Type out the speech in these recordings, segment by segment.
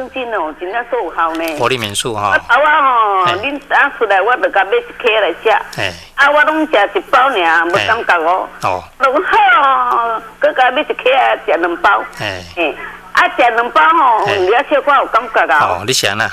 真哦，真正说有效呢。 活力民宿哈。 头啊吼，恁打出来我就甲买一颗来食。啊，我拢食一包尔，无感觉哦。哦。就好，佮甲买一颗啊，食2包。啊，食2包吼，了小可有感觉啊。 哦，你想啦？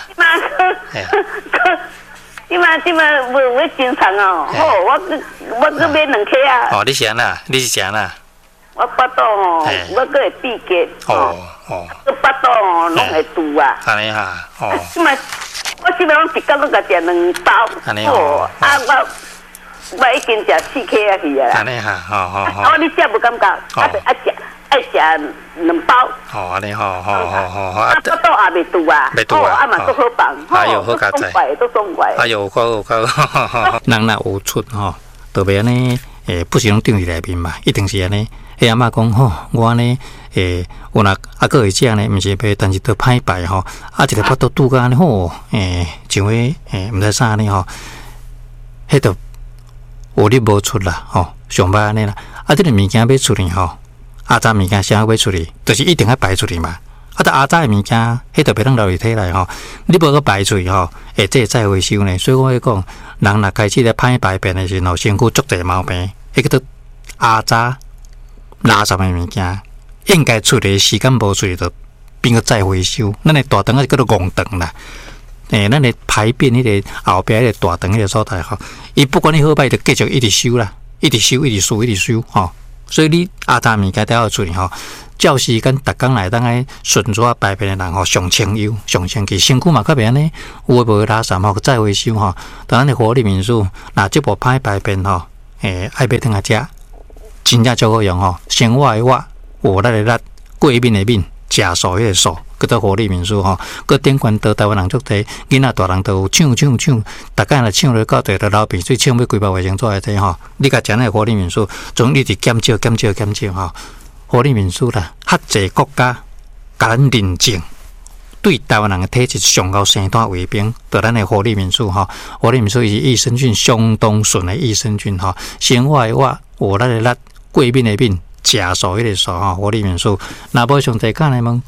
即嘛无正常哦。好，我去买2颗啊。 哦，你想啦？你是想啦？ 我巴肚吼，我搁会闭结。哦。我巴肚吼，拢会堵啊。 安尼哈。哦。 我即摆拢一工拢甲食2包。 安尼哦。 啊，我已经食4颗啊去啊。 安尼哈，好。 啊，你食无感觉？爱食2包。 哦，安尼好。 啊，巴肚也袂堵啊。 袂堵啊。 啊嘛都好放。 哎呦，好佳哉。 都爽快。 哎呦，够。人若有出吼，就袂安尼。不是拢定伫内面嘛，一定是安尼。阿嬷讲吼，我安尼有若个会食呢，毋是袂，但是都歹败吼。啊，一个巴肚拄甲安尼吼，像迄毋知啥呢吼，迄都活力无出啦吼，上歹安尼啦。啊，这个物件要处理吼，阿早物件啥要处理，就是一定要排出去嘛。啊，但阿早的物件，迄都袂当留伫体内吼，你无个排出去吼，这再回收呢。所以我会讲，人若开始咧歹排便的时候，身躯足侪毛病，迄个都阿早垃圾的物件，应该处理时间无处理，就变个再回收。咱的大肠啊，叫做戆肠啦。咱的排便迄个后壁迄个大肠迄个所在吼，伊不管你好歹，就继续一直收啦，一直收吼。所以你阿早物件都要处理吼。照时间，逐工来当个顺序排便的人吼，上清幽、上清气，身躯嘛较袂安尼，有诶无诶垃圾吼，再回收吼。当咱的活力民宿，若即部歹排便吼，爱买通来食，真正足好用吼。生活的活力的力，过敏的敏，食素迄个素，叫做活力民宿吼。佮顶悬到台湾人足济，囡仔大人都有抢，逐工来抢了到地都流鼻水，抢要规包卫生纸来摕吼。你甲食那活力民宿，总一直减少吼。活力民宿啦，较济国家甲咱认证，对台湾人的体质上高生态为兵，就咱的活力民宿吼。活力民宿是益生菌相当纯的益生菌吼，生活的活力的力，过敏的敏，食素迄个素吼。活力民宿，若无上地讲来问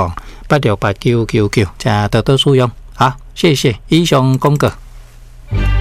，0800868999，0800868999，请多多使用。好，谢谢以上公告。